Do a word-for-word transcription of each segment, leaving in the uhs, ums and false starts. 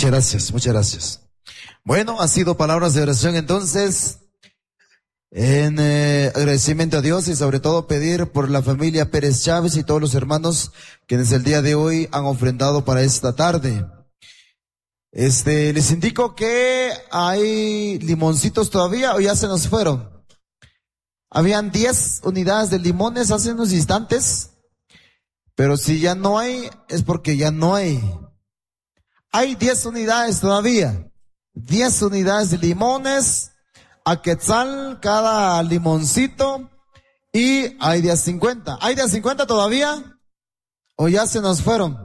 Muchas gracias, muchas gracias. Bueno, ha sido palabras de oración entonces, en eh, agradecimiento a Dios y sobre todo pedir por la familia Pérez Chávez y todos los hermanos que desde el día de hoy han ofrendado para esta tarde. Este, les indico que hay limoncitos todavía o ya se nos fueron. Habían diez unidades de limones hace unos instantes, pero si ya no hay, es porque ya no hay. Hay diez unidades todavía, diez unidades de limones, a quetzal cada limoncito, y hay de a cincuenta. ¿Hay de a cincuenta todavía? ¿O ya se nos fueron?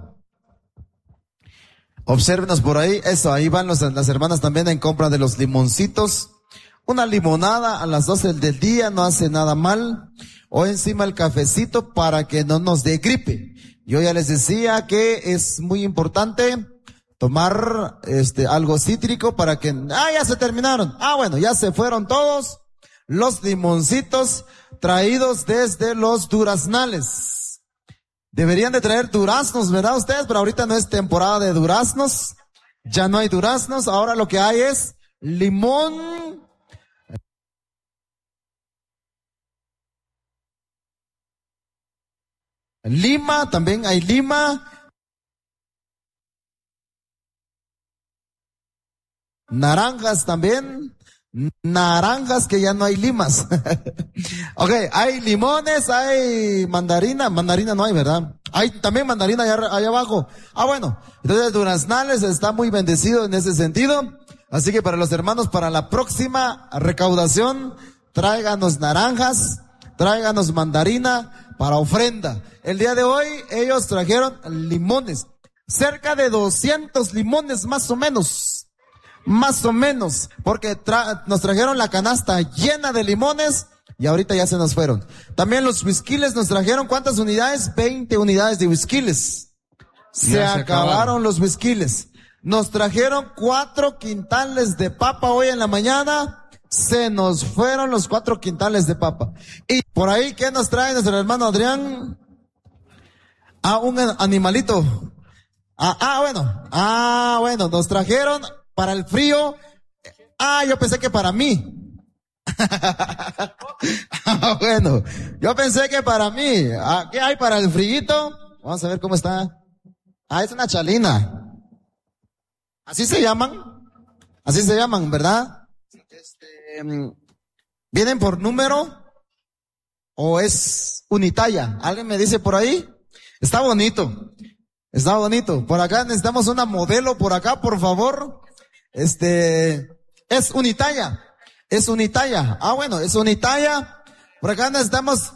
Obsérvenos por ahí, eso, ahí van los, las hermanas también en compra de los limoncitos. Una limonada a las doce del día no hace nada mal. O encima el cafecito para que no nos dé gripe. Yo ya les decía que es muy importante tomar este algo cítrico para que... Ah, ya se terminaron. Ah, bueno, ya se fueron todos los limoncitos traídos desde los duraznales. Deberían de traer duraznos, ¿verdad ustedes? Pero ahorita no es temporada de duraznos. Ya no hay duraznos. Ahora lo que hay es limón. Lima, también hay lima. Naranjas también. Naranjas que ya no hay limas. Ok, hay limones, hay mandarina. Mandarina no hay, ¿verdad? Hay también mandarina allá, allá abajo. Ah, bueno. Entonces Duraznales está muy bendecido en ese sentido. Así que para los hermanos, para la próxima recaudación, tráiganos naranjas, tráiganos mandarina para ofrenda. El día de hoy ellos trajeron limones. Cerca de doscientos limones más o menos. Más o menos, porque tra- nos trajeron la canasta llena de limones y ahorita ya se nos fueron. También los whiskiles nos trajeron, ¿cuántas unidades? veinte unidades de whiskiles. Se, se acabaron, acabaron los whiskiles. Nos trajeron cuatro quintales de papa hoy en la mañana. Se nos fueron los cuatro quintales de papa. Y por ahí, ¿qué nos trae nuestro hermano Adrián? Ah, un animalito. Ah, ah, bueno. Ah, bueno, nos trajeron... Para el frío, ah, yo pensé que para mí. Ah, bueno, yo pensé que para mí. Ah, ¿qué hay para el frillito? Vamos a ver cómo está. Ah, es una chalina. ¿Así se llaman? Así se llaman, ¿verdad? Este, ¿vienen por número? ¿O es unitalla? ¿Alguien me dice por ahí? Está bonito. Está bonito. Por acá necesitamos una modelo por acá, por favor. Este, es unitalla, es unitalla. Ah, bueno, es unitalla. Por acá necesitamos.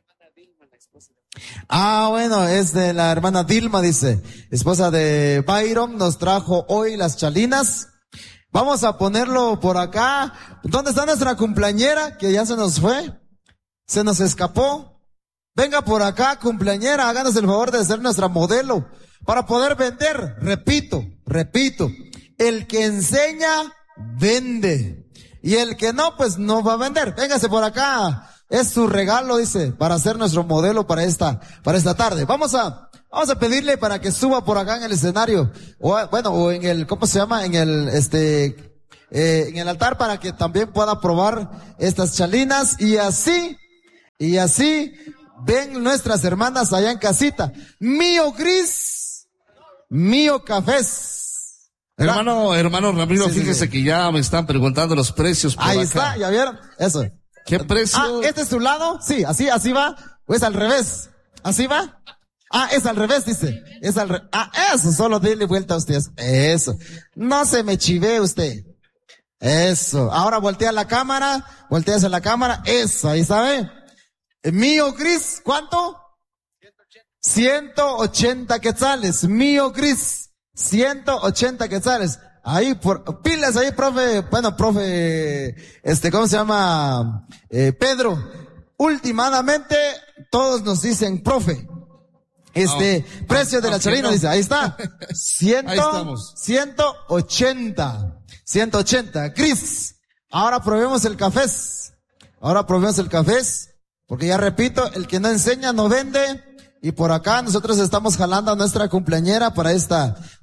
Ah, bueno, es de la hermana Dilma, dice, esposa de Byron, nos trajo hoy las chalinas. Vamos a ponerlo por acá. ¿Dónde está nuestra cumpleañera? Que ya se nos fue. Se nos escapó. Venga por acá, cumpleañera, háganos el favor de ser nuestra modelo para poder vender. Repito, repito. El que enseña, vende. Y el que no, pues no va a vender. Véngase por acá. Es su regalo, dice, para ser nuestro modelo para esta, para esta tarde. Vamos a, vamos a pedirle para que suba por acá en el escenario. O, bueno, o en el, ¿cómo se llama? En el, este, eh, en el altar para que también pueda probar estas chalinas. Y así, y así, ven nuestras hermanas allá en casita. Mío gris, mío cafés. Hermano, hermano Ramiro, sí, fíjese sí, sí. que ya me están preguntando los precios por Ahí acá. está, ¿ya vieron? Eso. ¿Qué precio? Ah, ¿este es tu lado? Sí, así, así va. ¿O es al revés? ¿Así va? Ah, es al revés, dice. Es al revés. Ah, eso, solo dile vuelta a usted. Eso. No se me chive usted. Eso. Ahora voltea la cámara, voltea hacia la cámara. Eso, ahí sabe. Mío Cris, ¿cuánto? ciento ochenta quetzales. Mío Cris. ciento ochenta quetzales. Ahí, por, pilas ahí, profe, bueno, profe, este, ¿cómo se llama? Eh, Pedro. Últimamente, todos nos dicen, profe. Este, oh, precio oh, de la chalina, no. Dice, ahí está. Ciento, ciento ochenta. ciento ochenta. Cris, ahora probemos el café. Ahora probemos el café. Porque ya repito, el que no enseña no vende. Y por acá nosotros estamos jalando a nuestra cumpleañera para esta tarde.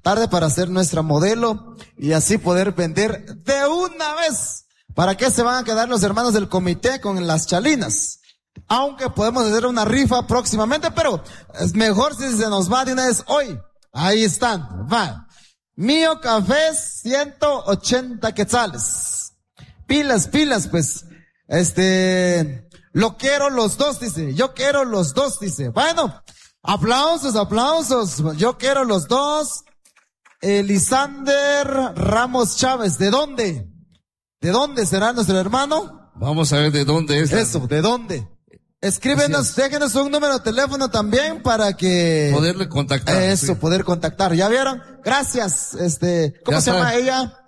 tarde para hacer nuestra modelo y así poder vender de una vez. ¿Para qué se van a quedar los hermanos del comité con las chalinas? Aunque podemos hacer una rifa próximamente, pero es mejor si se nos va de una vez hoy. Ahí están, va. Mío Café, ciento ochenta quetzales. Pilas, pilas, pues. Este, lo quiero los dos, dice. Yo quiero los dos, dice. Bueno, aplausos, aplausos. Yo quiero los dos. Elisander Ramos Chávez, ¿de dónde? ¿De dónde será nuestro hermano? Vamos a ver de dónde es. Eso, ¿de dónde? Escríbenos, déjenos un número de teléfono también para que... Poderle contactar. Eso, sí. poder contactar. ¿Ya vieron? Gracias, este, ¿cómo Ya se sabe. llama ella?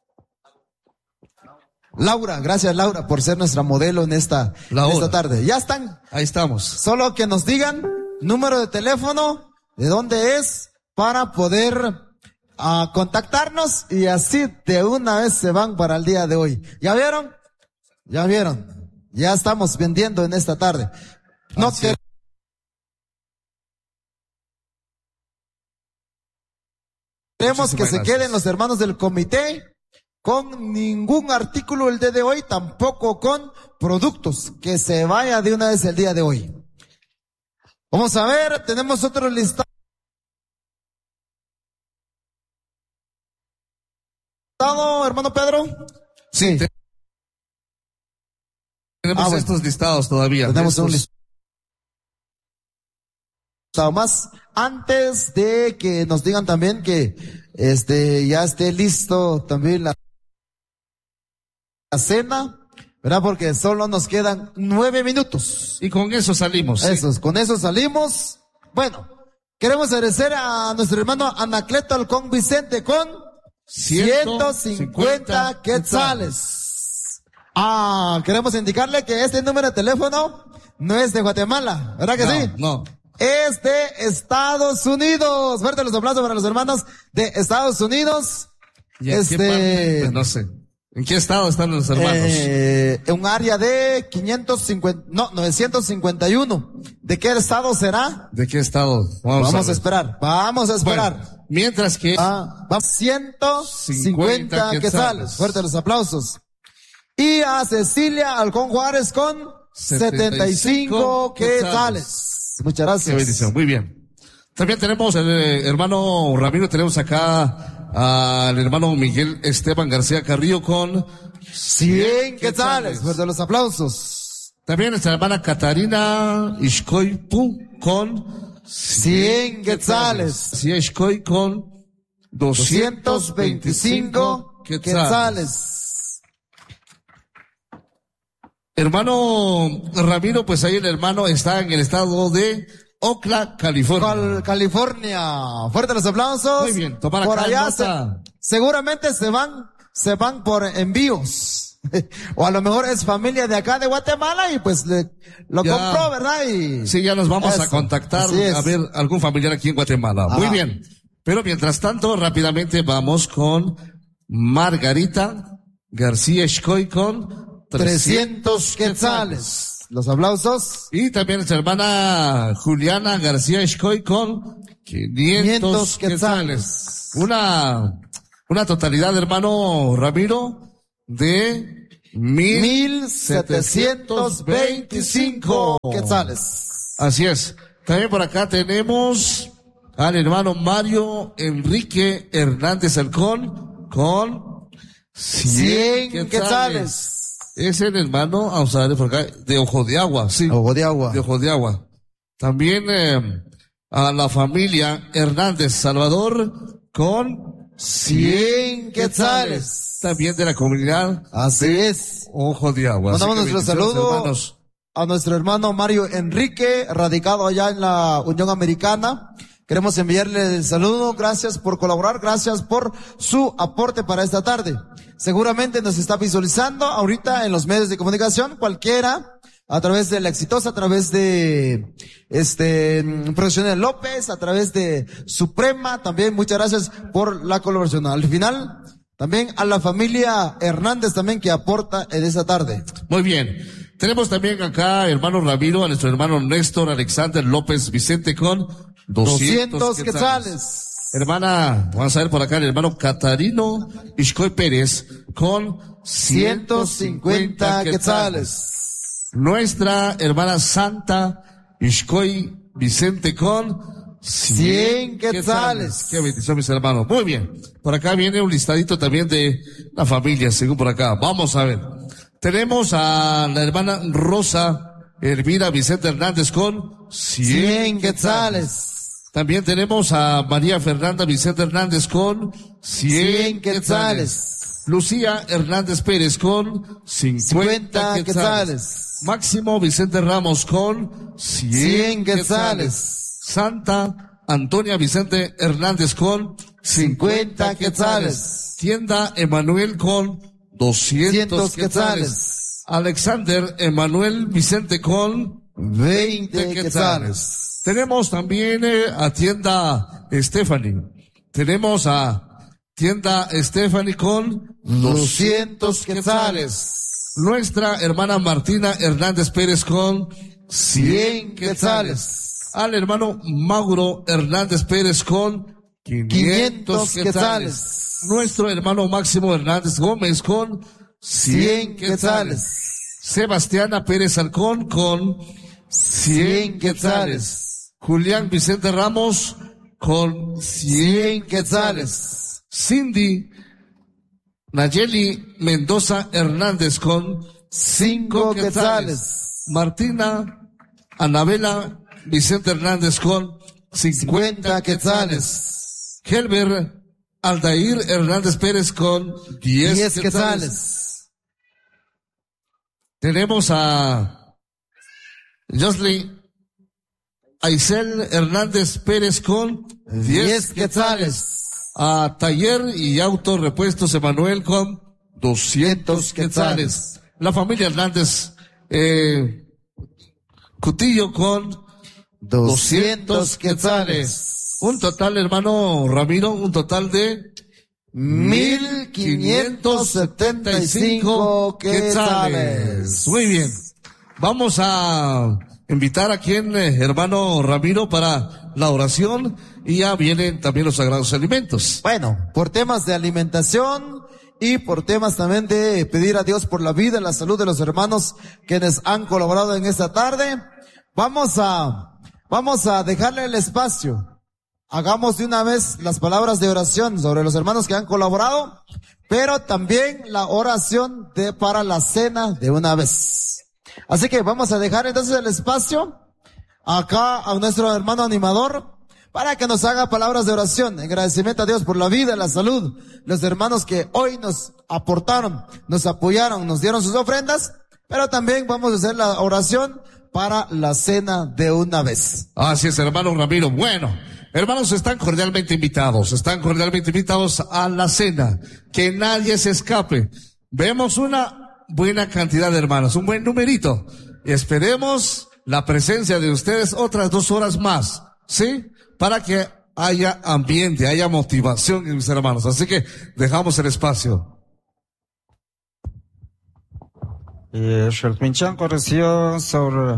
Laura, gracias Laura por ser nuestra modelo en esta, en Laura. esta tarde. Ya están. Ahí estamos. Solo que nos digan número de teléfono, de dónde es, para poder uh, contactarnos y así de una vez se van para el día de hoy. ¿Ya vieron? ¿Ya vieron? Ya estamos vendiendo en esta tarde. No Así te... es. Queremos que Muchísimas se gracias. queden los hermanos del comité con ningún artículo el día de hoy, tampoco con productos, que se vaya de una vez el día de hoy. Vamos a ver, tenemos otro listado, hermano Pedro. Sí, Tenemos Ah, bueno. estos listados todavía. tenemos Estos- un listado más. Antes de que nos digan también que este ya esté listo también la, la cena, ¿verdad? Porque solo nos quedan nueve minutos. Y con eso salimos. sí. Esos, con eso salimos. Bueno, queremos agradecer a nuestro hermano Anacleto Alcón Vicente con ciento cincuenta quetzales. Ah, queremos indicarle que este número de teléfono no es de Guatemala, ¿verdad que No, sí? no. Es de Estados Unidos. Fuerte los aplausos para los hermanos de Estados Unidos. ¿Y en Este, qué parte? Pues no sé. ¿En qué estado están los hermanos? Eh, un área de quinientos cincuenta, no, novecientos cincuenta y uno. ¿De qué estado será? ¿De qué estado? Vamos, a, a ver. esperar, vamos a esperar. Bueno, mientras que Ah, vamos, ciento cincuenta cincuenta quetzales. quetzales. Fuerte los aplausos. Y a Cecilia Alcón Juárez con setenta y cinco quetzales. Muchas gracias. qué bendición. Muy bien. También tenemos el eh, hermano Ramiro, tenemos acá al hermano Miguel Esteban García Carrillo con cien quetzales. Fuerte los aplausos. También nuestra hermana Catarina Ishkoipu con cien quetzales. Sí, Ishkoi con doscientos veinticinco quetzales. Hermano Ramiro, pues ahí el hermano está en el estado de Oakland, California. Cal- California. Fuerte los aplausos. Muy bien, tomar por acá allá nota. se- seguramente se van, se van por envíos. O a lo mejor es familia de acá de Guatemala y pues le, lo Ya. compró, ¿verdad? Y Sí, ya nos vamos Eso, a contactar así es. a ver algún familiar aquí en Guatemala. Ajá. Muy bien. Pero mientras tanto, rápidamente vamos con Margarita García Ishkoy con trescientos quetzales. Los aplausos. Y también nuestra hermana Juliana García Ishkoy con quinientos quinientos quetzales. quetzales. Una, una totalidad, hermano Ramiro, de mil Mil setecientos veinticinco quetzales. Así es. También por acá tenemos al hermano Mario Enrique Hernández Alcón con cien quetzales. Es el hermano, vamos a ver por acá, de Ojo de Agua, sí. Ojo de agua. De Ojo de Agua. También eh, a la familia Hernández Salvador con cien quetzales. También de la comunidad Así es. Ojo de Agua. Mandamos Así que nuestro bendiciones, saludo hermanos. a nuestro hermano Mario Enrique, radicado allá en la Unión Americana. Queremos enviarle el saludo, gracias por colaborar, gracias por su aporte para esta tarde. Seguramente nos está visualizando ahorita en los medios de comunicación, cualquiera, a través de La Exitosa, a través de, este, Profesional López, a través de Suprema, también muchas gracias por la colaboración. Al final, también a la familia Hernández también que aporta en esta tarde. Muy bien. Tenemos también acá, hermano Ramiro, a nuestro hermano Néstor Alexander López Vicente con doscientos doscientos quetzales. quetzales. Hermana, vamos a ver por acá, el hermano Catarino Ishkoy Pérez con ciento cincuenta quetzales. Nuestra hermana Santa Ishkoy Vicente con cien quetzales. Qué bendición, mis hermanos. Muy bien. Por acá viene un listadito también de la familia, según por acá. Vamos a ver. Tenemos a la hermana Rosa Elvira Vicente Hernández con cien quetzales. También tenemos a María Fernanda Vicente Hernández con cien quetzales. Lucía Hernández Pérez con cincuenta quetzales. Máximo Vicente Ramos con cien quetzales. Santa Antonia Vicente Hernández con cincuenta quetzales. Tienda Emanuel con doscientos quetzales. Alexander Emanuel Vicente con veinte quetzales. Tenemos también eh, a tienda Stephanie. Tenemos a tienda Stephanie con doscientos quetzales. Nuestra hermana Martina Hernández Pérez con cien quetzales. Al hermano Mauro Hernández Pérez con quinientos quetzales. Nuestro hermano Máximo Hernández Gómez con cien quetzales. Sebastiana Pérez Alcón con cien quetzales. Julián Vicente Ramos con cien quetzales. Cindy Nayeli Mendoza Hernández con cinco quetzales. Martina Anabela Vicente Hernández con cincuenta quetzales. Helber Aldair Hernández Pérez con diez quetzales. Tenemos a Jocelyn Aisel Hernández Pérez con diez quetzales. A Taller y Auto Repuestos Emanuel con doscientos quetzales. La familia Hernández eh, Cutillo con doscientos quetzales. Un total, hermano Ramiro, un total de mil quinientos setenta y cinco quetzales. Muy bien. Vamos a invitar a quien, eh, hermano Ramiro, para la oración, y ya vienen también los sagrados alimentos. Bueno, por temas de alimentación y por temas también de pedir a Dios por la vida y la salud de los hermanos quienes han colaborado en esta tarde, vamos a, vamos a dejarle el espacio. Hagamos de una vez las palabras de oración sobre los hermanos que han colaborado, pero también la oración de, para la cena de una vez. Así que vamos a dejar entonces el espacio acá a nuestro hermano animador para que nos haga palabras de oración, agradecimiento a Dios por la vida y la salud, los hermanos que hoy nos aportaron, nos apoyaron, nos dieron sus ofrendas, pero también vamos a hacer la oración para la cena de una vez. Así es, hermano Ramiro. Bueno, hermanos, están cordialmente invitados, están cordialmente invitados a la cena, que nadie se escape. Vemos una buena cantidad de hermanos, un buen numerito, y esperemos la presencia de ustedes otras dos horas más, ¿sí? Para que haya ambiente, haya motivación en mis hermanos. Así que dejamos el espacio. Y el Pinchan corrigió sobre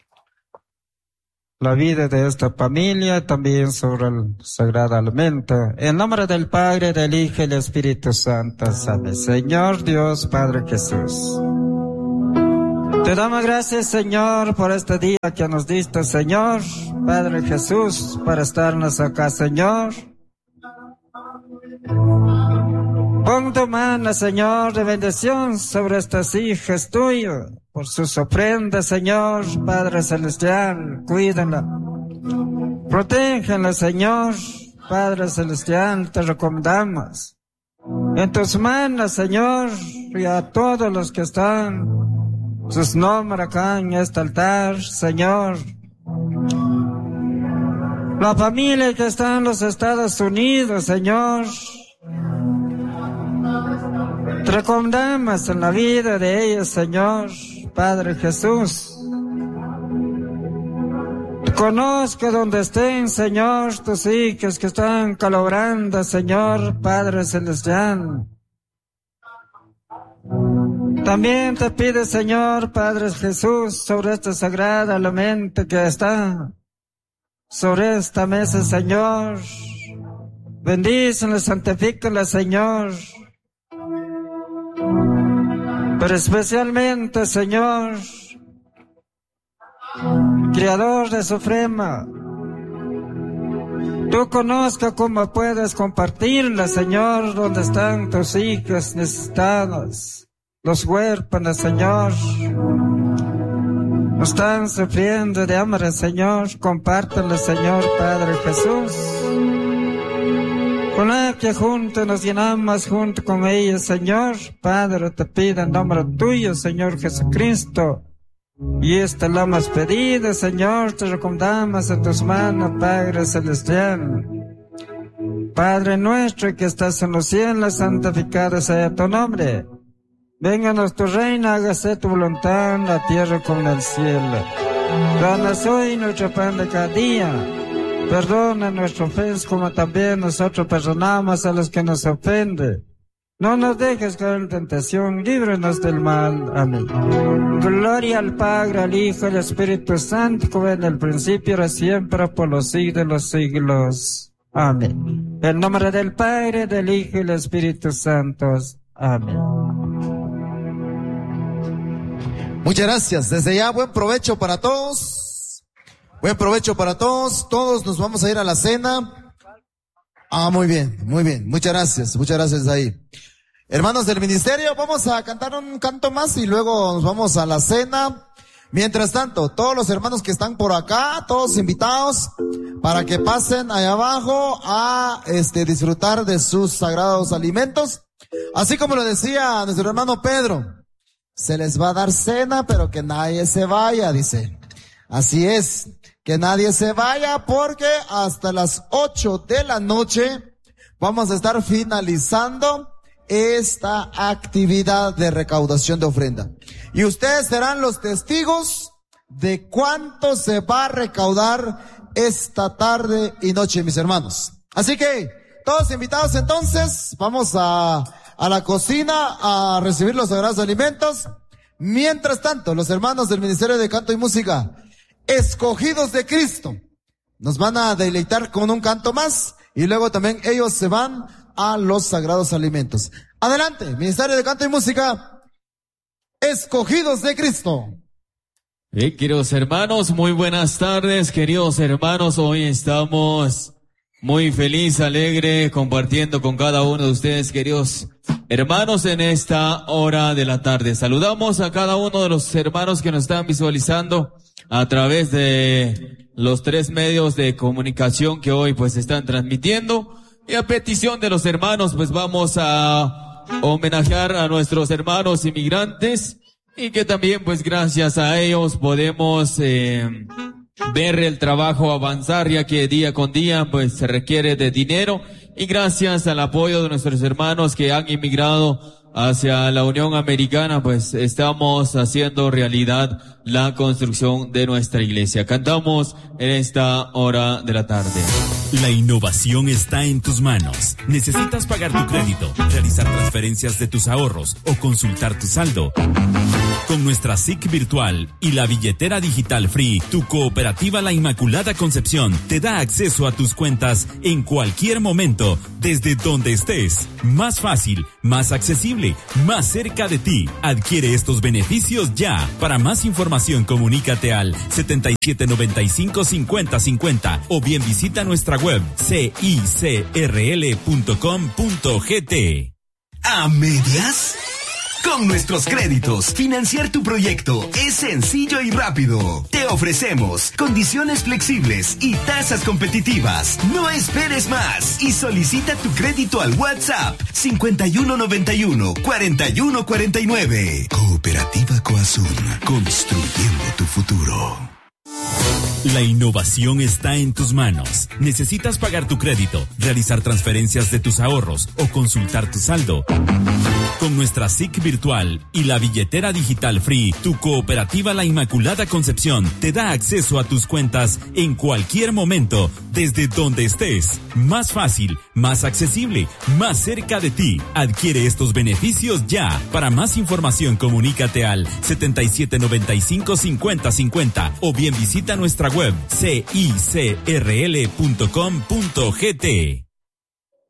la vida de esta familia, también sobre el sagrado alimento. En nombre del Padre, del Hijo y del Espíritu Santo. Amén. Señor Dios, Padre Jesús. Te damos gracias, Señor, por este día que nos diste, Señor, Padre Jesús, para estarnos acá, Señor. Pon tu mano, Señor, de bendición sobre estas hijas tuyas, por sus ofrendas, Señor, Padre Celestial, cuídala. Protégenla, Señor, Padre Celestial, te recomendamos. En tus manos, Señor, y a todos los que están, sus nombres acá en este altar, Señor. La familia que está en los Estados Unidos, Señor. Te recomendamos en la vida de ellos, Señor, Padre Jesús. Conozca donde estén, Señor, tus hijos que están colaborando, Señor, Padre Celestial. También te pido, Señor, Padre Jesús, sobre este sagrado alimento que está sobre esta mesa, Señor. Bendícenle, santifíquenle, Señor. Pero especialmente, Señor, Creador de Suprema, tú conozcas cómo puedes compartirla, Señor, donde están tus hijos necesitados, los huérfanos, Señor. No están sufriendo de hambre, Señor. Compártelo, Señor, Padre Jesús. Con la que juntos nos llenamos junto con ellos, Señor. Padre, te pido en nombre tuyo, Señor Jesucristo. Y esta la hemos pedido, Señor, te recomendamos en tus manos, Padre Celestial. Padre nuestro que estás en los cielos, santificado sea tu nombre. Vénganos tu reino, hágase tu voluntad en la tierra como en el cielo. Danos hoy nuestro pan de cada día. Perdona nuestras ofensas como también nosotros perdonamos a los que nos ofenden. No nos dejes caer en tentación, líbranos del mal. Amén. Gloria al Padre, al Hijo y al Espíritu Santo, como en el principio, ahora siempre, por los siglos de los siglos. Amén. En nombre del Padre, del Hijo y del Espíritu Santo. Amén. Muchas gracias. Desde ya, buen provecho para todos. Buen provecho para todos. Todos nos vamos a ir a la cena. Ah, muy bien, muy bien. Muchas gracias, muchas gracias ahí. Hermanos del ministerio, vamos a cantar un canto más y luego nos vamos a la cena. Mientras tanto, todos los hermanos que están por acá, todos invitados para que pasen allá abajo a este disfrutar de sus sagrados alimentos. Así como lo decía nuestro hermano Pedro, se les va a dar cena, pero que nadie se vaya, dice. Así es, que nadie se vaya porque hasta las ocho de la noche vamos a estar finalizando esta actividad de recaudación de ofrenda. Y ustedes serán los testigos de cuánto se va a recaudar esta tarde y noche, mis hermanos. Así que, todos invitados entonces, vamos a, a la cocina a recibir los sagrados alimentos. Mientras tanto, los hermanos del Ministerio de Canto y Música, escogidos de Cristo, nos van a deleitar con un canto más y luego también ellos se van a los sagrados alimentos. Adelante, Ministerio de Canto y Música, escogidos de Cristo. Hey, queridos hermanos, muy buenas tardes, queridos hermanos. Hoy estamos muy feliz, alegre, compartiendo con cada uno de ustedes, queridos hermanos, en esta hora de la tarde. Saludamos a cada uno de los hermanos que nos están visualizando a través de los tres medios de comunicación que hoy pues están transmitiendo. Y a petición de los hermanos, pues vamos a homenajear a nuestros hermanos inmigrantes y que también pues gracias a ellos podemos eh, ver el trabajo avanzar, ya que día con día pues se requiere de dinero, y gracias al apoyo de nuestros hermanos que han inmigrado hacia la Unión Americana, pues estamos haciendo realidad la construcción de nuestra iglesia. Cantamos en esta hora de la tarde. La innovación está en tus manos. ¿Necesitas pagar tu crédito, realizar transferencias de tus ahorros o consultar tu saldo? Con nuestra S I C virtual y la billetera digital Free, tu cooperativa La Inmaculada Concepción te da acceso a tus cuentas en cualquier momento, desde donde estés. Más fácil, más accesible, más cerca de ti. Adquiere estos beneficios ya. Para más información, comunícate al setenta y siete noventa y cinco cincuenta cincuenta o bien visita nuestra web c i c r l punto com punto g t. ¿A medias? Con nuestros créditos, financiar tu proyecto es sencillo y rápido. Te ofrecemos condiciones flexibles y tasas competitivas. No esperes más y solicita tu crédito al WhatsApp cincuenta y uno noventa y uno, cuarenta y uno cuarenta y nueve. Cooperativa Coazun, construyendo tu futuro. La innovación está en tus manos. ¿Necesitas pagar tu crédito, realizar transferencias de tus ahorros o consultar tu saldo? Con nuestra S I C virtual y la billetera digital Free, tu cooperativa La Inmaculada Concepción te da acceso a tus cuentas en cualquier momento, desde donde estés. Más fácil, más accesible, más cerca de ti. Adquiere estos beneficios ya. Para más información, comunícate al setenta y siete noventa y cinco cincuenta cincuenta o bien visita nuestra web c i c r l punto com punto g t.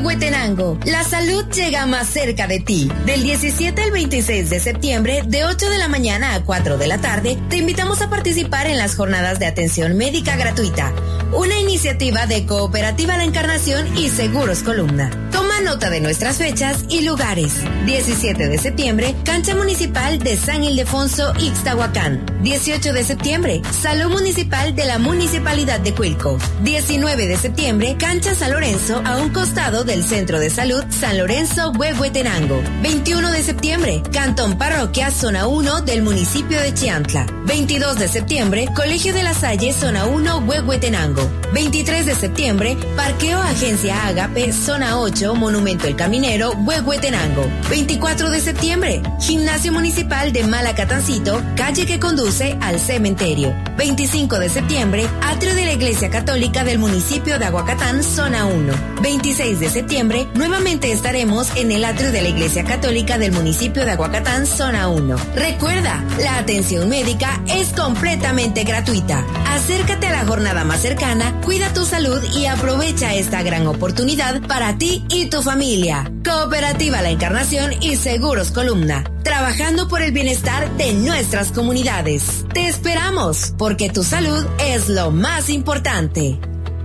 Huehuetenango. La salud llega más cerca de ti. Del diecisiete al veintiséis de septiembre, de ocho de la mañana a cuatro de la tarde, te invitamos a participar en las jornadas de atención médica gratuita. Una iniciativa de Cooperativa La Encarnación y Seguros Columna. Toma nota de nuestras fechas y lugares. diecisiete de septiembre, Cancha Municipal de San Ildefonso, Ixtahuacán. dieciocho de septiembre, Salón Municipal de la Municipalidad de Cuilco. diecinueve de septiembre, Cancha San Lorenzo, a un costado del Centro de Salud San Lorenzo, Huehuetenango. veintiuno de septiembre, Cantón Parroquia, Zona uno del municipio de Chiantla. veintidós de septiembre, Colegio de la Salle, Zona uno, Huehuetenango. veintitrés de septiembre, Parqueo Agencia Ágape, Zona ocho, Monumento El Caminero, Huehuetenango. veinticuatro de septiembre, Gimnasio Municipal de Malacatancito, calle que conduce al cementerio. veinticinco de septiembre, Atrio de la Iglesia Católica del municipio de Aguacatán, Zona uno. veintiséis de septiembre, nuevamente estaremos en el Atrio de la Iglesia Católica del municipio de Aguacatán, Zona uno. Recuerda, la atención médica es completamente gratuita. Acércate a la jornada más cercana, cuida tu salud y aprovecha esta gran oportunidad para ti y tu familia. Cooperativa La Encarnación y Seguros Columna, trabajando por el bienestar de nuestras comunidades. Te esperamos, porque tu salud es lo más importante.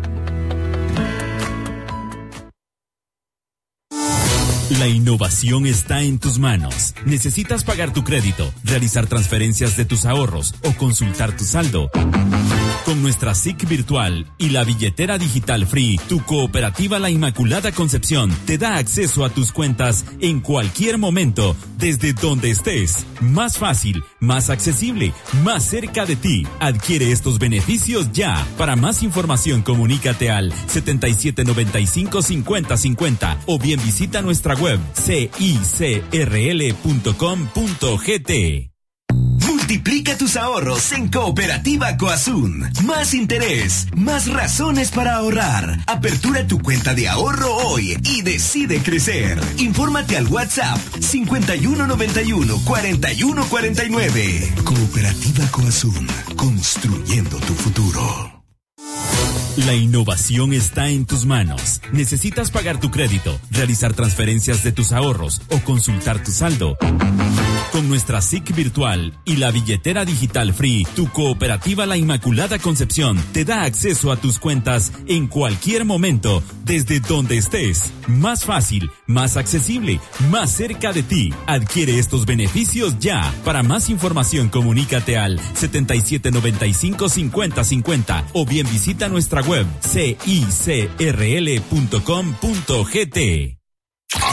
La innovación está en tus manos. ¿Necesitas pagar tu crédito, realizar transferencias de tus ahorros o consultar tu saldo? Con nuestra S I C virtual y la billetera digital Free, tu cooperativa La Inmaculada Concepción te da acceso a tus cuentas en cualquier momento, desde donde estés. Más fácil, más accesible, más cerca de ti. Adquiere estos beneficios ya. Para más información, comunícate al setenta y siete noventa y cinco cincuenta cincuenta o bien visita nuestra web c i c r l punto com punto g t. Multiplica tus ahorros en Cooperativa Coazún. Más interés, más razones para ahorrar. Apertura tu cuenta de ahorro hoy y decide crecer. Infórmate al WhatsApp cincuenta y uno noventa y uno cuarenta y uno cuarenta y nueve. Cooperativa Coazún, construyendo tu futuro. La innovación está en tus manos. ¿Necesitas pagar tu crédito, realizar transferencias de tus ahorros o consultar tu saldo? Con nuestra S I C virtual y la billetera digital Free, tu cooperativa La Inmaculada Concepción te da acceso a tus cuentas en cualquier momento, desde donde estés. Más fácil, más accesible, más cerca de ti. Adquiere estos beneficios ya. Para más información, comunícate al setenta y siete noventa y cinco cincuenta cincuenta o bien visita nuestra web c i c r l punto com punto g t.